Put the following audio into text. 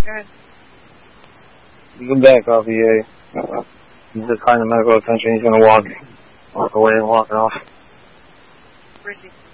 Go ahead. You can back off, EA. He's just calling the medical attention. He's going to walk away and walk off. Bridgie.